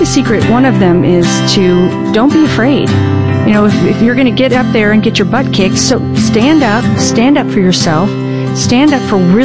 secret, one of them is to don't be afraid. You know, if you're going to get up there and get your butt kicked, so stand up for yourself, stand up for really